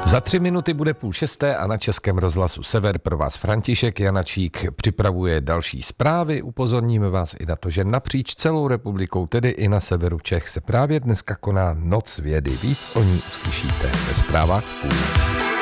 Za 3 minuty bude 5:30 a na Českém rozhlasu Sever pro vás František Janačík připravuje další zprávy. Upozorníme vás i na to, že napříč celou republikou, tedy i na severu Čech, se právě dneska koná Noc vědy. Víc o ní uslyšíte ve zprávách v půl.